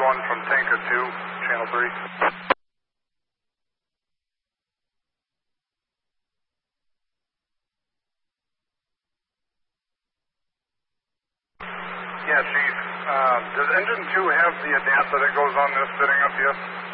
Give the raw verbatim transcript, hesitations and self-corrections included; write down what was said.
one from Tanker two, channel three. Yeah, Chief. Uh, does engine two have the adapter that goes on this fitting up here?